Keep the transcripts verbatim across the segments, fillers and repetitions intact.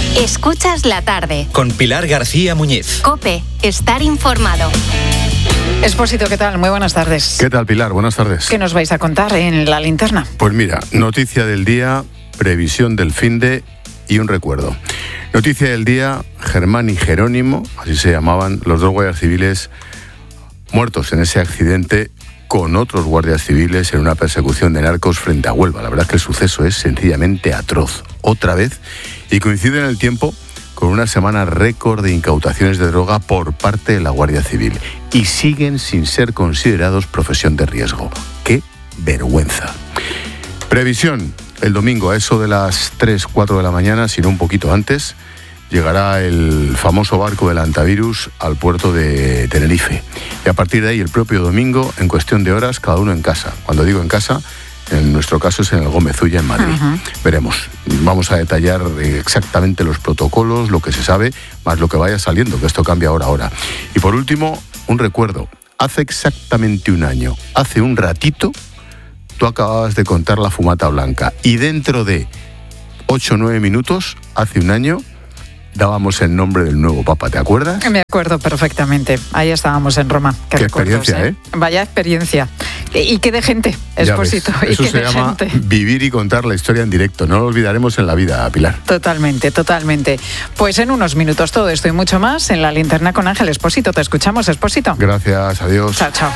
Escuchas la tarde. Con Pilar García Muñiz. COPE. Estar informado. Expósito, ¿qué tal? Muy buenas tardes. ¿Qué tal, Pilar? Buenas tardes. ¿Qué nos vais a contar en la linterna? Pues mira, noticia del día, previsión del finde y un recuerdo. Noticia del día, Germán y Jerónimo, así se llamaban, los dos guardias civiles muertos en ese accidente con otros guardias civiles en una persecución de narcos frente a Huelva. La verdad es que el suceso es sencillamente atroz. Otra vez, y coincide en el tiempo con una semana récord de incautaciones de droga por parte de la Guardia Civil. Y siguen sin ser considerados profesión de riesgo. ¡Qué vergüenza! Previsión. El domingo, a eso de las tres, cuatro de la mañana, si no un poquito antes, llegará el famoso barco del antivirus al puerto de Tenerife. Y a partir de ahí, el propio domingo, en cuestión de horas, cada uno en casa. Cuando digo en casa, en nuestro caso es en el Gómez Ulla, en Madrid. Uh-huh. Veremos. Vamos a detallar exactamente los protocolos, lo que se sabe, más lo que vaya saliendo, que esto cambia hora a hora. Y por último, un recuerdo. Hace exactamente un año, hace un ratito, tú acababas de contar la fumata blanca. Y dentro de ocho o nueve minutos, hace un año, dábamos el nombre del nuevo Papa, ¿te acuerdas? Me acuerdo perfectamente. Ahí estábamos en Roma. Qué, qué experiencia, ¿eh? Vaya experiencia. Y qué de gente, Expósito. Y Eso qué se de llama gente. Vivir y contar la historia en directo. No lo olvidaremos en la vida, Pilar. Totalmente, totalmente. Pues en unos minutos todo esto y mucho más en la linterna con Ángel Expósito. Te escuchamos, Expósito. Gracias, adiós. Chao, chao.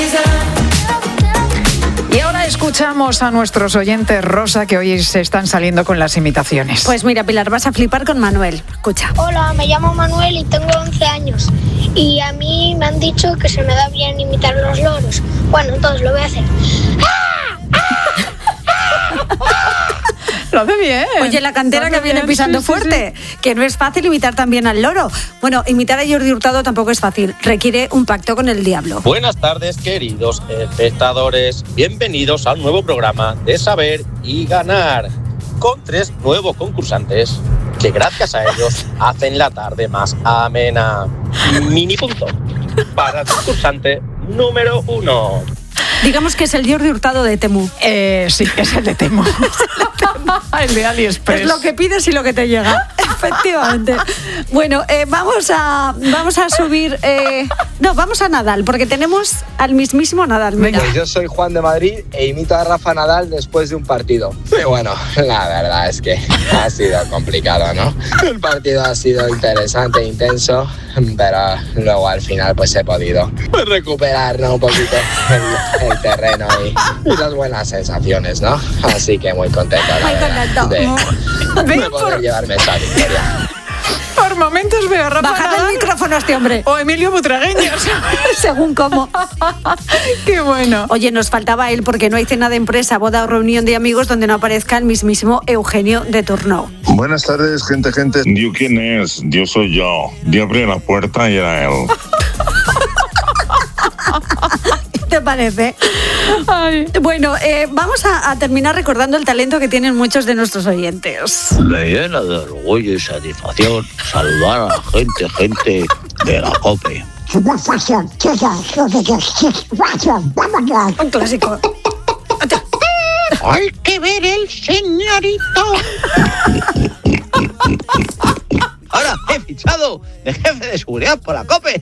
Y ahora escuchamos a nuestros oyentes, Rosa, que hoy se están saliendo con las imitaciones. Pues mira, Pilar, vas a flipar con Manuel. Escucha. Hola, me llamo Manuel y tengo once años. Y a mí me han dicho que se me da bien imitar los loros. Bueno, entonces lo voy a hacer. Lo hace bien. Oye, la cantera que viene bien, pisando sí, fuerte, sí, sí. que no es fácil imitar también al loro. Bueno, imitar a Jordi Hurtado tampoco es fácil, requiere un pacto con el diablo. Buenas tardes, queridos espectadores. Bienvenidos al nuevo programa de Saber y Ganar, con tres nuevos concursantes que gracias a ellos hacen la tarde más amena. Mini punto para el concursante número uno. Digamos que es el Jordi Hurtado de Temu. Eh, sí, es el de Temu. El de AliExpress. Es lo que pides y lo que te llega. Efectivamente. Bueno, eh, vamos a vamos a subir... Eh, no, vamos a Nadal, porque tenemos al mismísimo Nadal. Mira. Pues yo soy Juan de Madrid e imito a Rafa Nadal después de un partido. Y bueno, la verdad es que ha sido complicado, ¿no? El partido ha sido interesante e intenso, pero luego al final pues he podido recuperar, ¿no? Un poquito el, el terreno y, y las buenas sensaciones, ¿no? Así que muy contento, la verdad, de, de, de poder llevarme esa victoria. Por momentos veo a Rafa Bajad Nadal el micrófono a este hombre. o Emilio Butragueño. Según cómo. Qué bueno. Oye, nos faltaba él porque no hay cena de empresa, boda o reunión de amigos donde no aparezca el mismísimo Eugenio de Tournou. Buenas tardes, gente, gente. ¿Yo quién es? Yo soy yo. Yo abrí la puerta y era él. ¿Te parece? Ay. Bueno, eh, vamos a, a terminar recordando el talento que tienen muchos de nuestros oyentes. Me llena de orgullo y satisfacción saludar a la gente, gente de la COPE. Un clásico. Hay que ver el señorito. Ahora he fichado de jefe de seguridad por la COPE.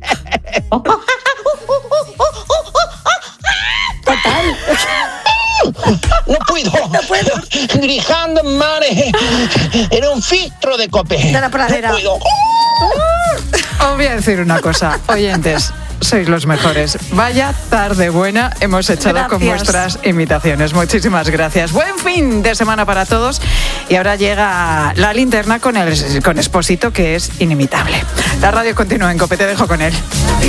Total. No puedo. No puedo. Grijando en mare. Era un filtro de COPE. De la pradera. No puedo. Os voy a decir una cosa, oyentes. Sois los mejores. Vaya tarde buena hemos echado Gracias. con vuestras imitaciones. Muchísimas gracias. Buen fin de semana para todos. Y ahora llega la linterna con el con Expósito, que es inimitable. La radio continúa en COPE. Te dejo con él.